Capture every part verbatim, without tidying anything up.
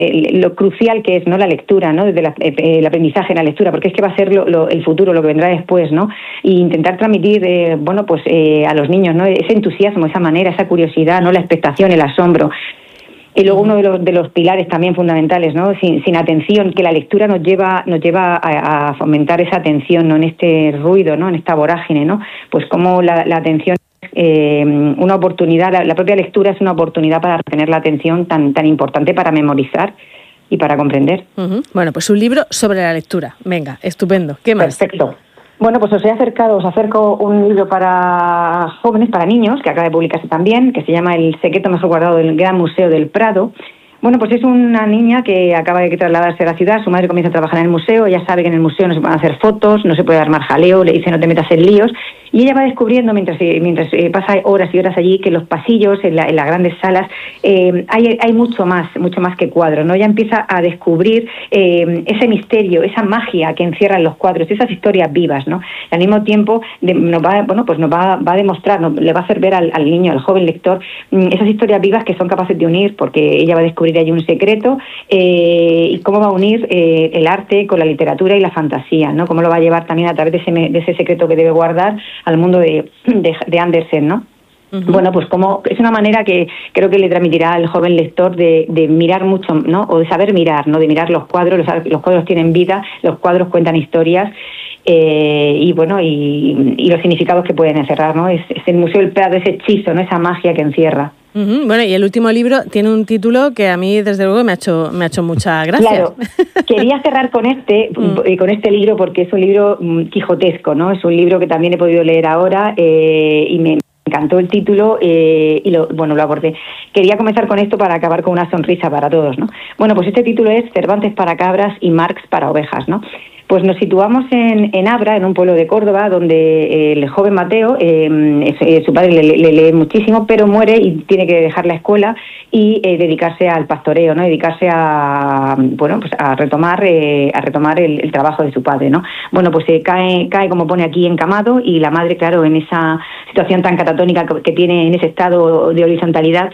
lo crucial que es, ¿no?, la lectura, ¿no?, desde la, eh, el aprendizaje en la lectura, porque es que va a ser lo, lo, el futuro, lo que vendrá después, ¿no? Y intentar transmitir, eh, bueno, pues eh, a los niños, ¿no?, ese entusiasmo, esa manera, esa curiosidad, ¿no?, la expectación, el asombro. Y luego uno de los de los pilares también fundamentales, ¿no?, sin, sin atención, que la lectura nos lleva nos lleva a, a fomentar esa atención, ¿no?, en este ruido, ¿no?, en esta vorágine, ¿no? Pues como la, la atención Eh, una oportunidad, la, la propia lectura es una oportunidad para retener la atención tan tan importante para memorizar y para comprender. Uh-huh. Bueno, pues un libro sobre la lectura. Venga, estupendo. ¿Qué más? Perfecto. Bueno, pues os he acercado, os acerco un libro para jóvenes, para niños, que acaba de publicarse también, que se llama El secreto mejor guardado del Gran Museo del Prado. Bueno, pues es una niña que acaba de trasladarse a la ciudad, su madre comienza a trabajar en el museo, ella sabe que en el museo no se pueden hacer fotos, no se puede armar jaleo, le dice no te metas en líos, y ella va descubriendo mientras mientras pasa horas y horas allí que en los pasillos, en, la, en las grandes salas, eh, hay, hay mucho más, mucho más que cuadros, ¿no? Ella empieza a descubrir eh, ese misterio, esa magia que encierran los cuadros, esas historias vivas, ¿no? Y al mismo tiempo de, nos va, bueno, pues nos va, va a demostrar, nos, le va a hacer ver al, al niño, al joven lector, esas historias vivas que son capaces de unir, porque ella va a descubrir hay un secreto eh, y cómo va a unir eh, el arte con la literatura y la fantasía, ¿no? Cómo lo va a llevar también a través de ese, de ese secreto que debe guardar al mundo de, de, de Andersen, ¿no? Uh-huh. Bueno, pues como es una manera que creo que le transmitirá al joven lector de, de mirar mucho, ¿no? O de saber mirar, ¿no? De mirar los cuadros, los, los cuadros tienen vida, los cuadros cuentan historias. Eh, y bueno, y, y los significados que pueden encerrar, ¿no? Es, es el Museo del Prado, ese hechizo, ¿no? Esa magia que encierra. Uh-huh. Bueno, y el último libro tiene un título que a mí, desde luego, me ha hecho, me ha hecho mucha gracia. Claro, quería cerrar con este, mm. con este libro porque es un libro mm, quijotesco, ¿no? Es un libro que también he podido leer ahora eh, y me encantó el título eh, y lo, bueno, lo abordé. Quería comenzar con esto para acabar con una sonrisa para todos, ¿no? Bueno, pues este título es Cervantes para cabras y Marx para ovejas, ¿no? Pues nos situamos en, en Abra, en un pueblo de Córdoba, donde el joven Mateo, eh, eh, su padre le, le lee muchísimo, pero muere y tiene que dejar la escuela y eh, dedicarse al pastoreo, ¿no? Dedicarse a, bueno, pues a retomar, eh, a retomar el, el trabajo de su padre, ¿no? Bueno, pues eh, cae, cae como pone aquí encamado y la madre, claro, en esa situación tan catatónica que tiene, en ese estado de horizontalidad,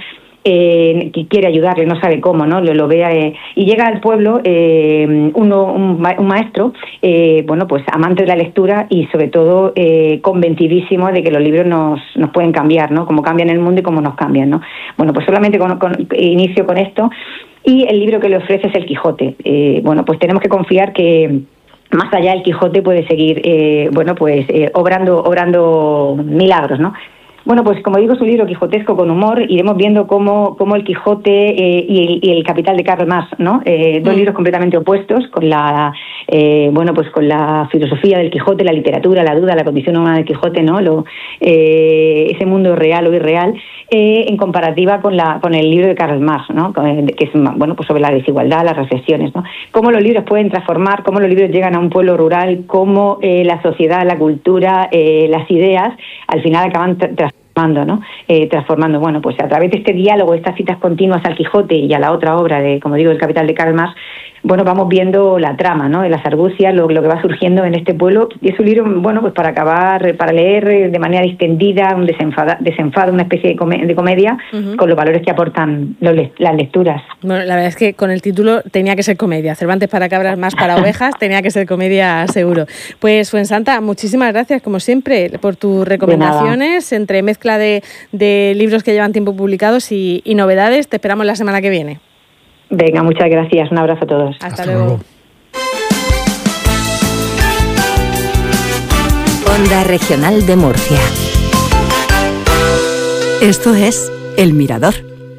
Eh, que quiere ayudarle, no sabe cómo, ¿no? Lo, lo ve eh, y llega al pueblo eh, uno, un, un maestro, eh, bueno, pues amante de la lectura y sobre todo eh, convencidísimo de que los libros nos, nos pueden cambiar, ¿no? Como cambian el mundo y cómo nos cambian, ¿no? Bueno, pues solamente con, con, inicio con esto y el libro que le ofrece es El Quijote. Eh, bueno, pues tenemos que confiar que más allá el Quijote puede seguir, eh, bueno, pues eh, obrando, obrando milagros, ¿no? Bueno, pues como digo, es un libro quijotesco con humor. Iremos viendo cómo, cómo el Quijote eh, y, el, y el Capital de Karl Marx, ¿no? Eh, dos mm. libros completamente opuestos, con la eh, bueno, pues con la filosofía del Quijote, la literatura, la duda, la condición humana del Quijote, ¿no? Lo, eh, ese mundo real o irreal, eh, en comparativa con la con el libro de Karl Marx, ¿no? Que es, bueno, pues sobre la desigualdad, las reflexiones, ¿no? Cómo los libros pueden transformar, cómo los libros llegan a un pueblo rural, cómo eh, la sociedad, la cultura, eh, las ideas, al final acaban tra- transformando, ¿no? Eh, transformando, bueno, pues a través de este diálogo, estas citas continuas al Quijote y a la otra obra de, como digo, El Capital de Karl Marx, bueno, vamos viendo la trama, ¿no? De las argucias, lo, lo que va surgiendo en este pueblo. Y es un libro, bueno, pues para acabar, para leer de manera distendida, un desenfado, desenfado una especie de, come, de comedia, uh-huh. con los valores que aportan los, las lecturas. Bueno, la verdad es que con el título tenía que ser comedia. Cervantes para cabras, más para ovejas, tenía que ser comedia seguro. Pues, Fuensanta, muchísimas gracias, como siempre, por tus recomendaciones, entre mezcla de, de libros que llevan tiempo publicados y, y novedades. Te esperamos la semana que viene. Venga, muchas gracias. Un abrazo a todos. Hasta, Hasta luego. luego. Onda Regional de Murcia. Esto es El Mirador.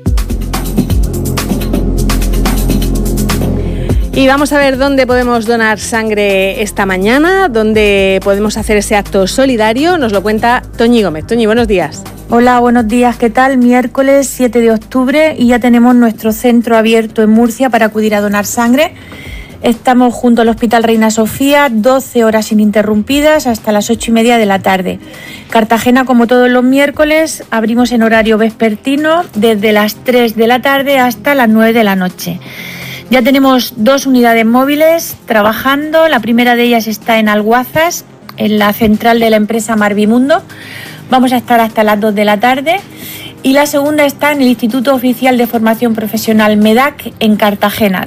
Y vamos a ver dónde podemos donar sangre esta mañana, dónde podemos hacer ese acto solidario. Nos lo cuenta Toñi Gómez. Toñi, buenos días. Hola, buenos días, ¿qué tal? Miércoles siete de octubre y ya tenemos nuestro centro abierto en Murcia para acudir a donar sangre. Estamos junto al Hospital Reina Sofía, doce horas ininterrumpidas hasta las ocho y media de la tarde. Cartagena, como todos los miércoles, abrimos en horario vespertino desde las tres de la tarde hasta las nueve de la noche. Ya tenemos dos unidades móviles trabajando, la primera de ellas está en Alguazas, en la central de la empresa Marvimundo. Vamos a estar hasta las dos de la tarde y la segunda está en el Instituto Oficial de Formación Profesional MEDAC en Cartagena.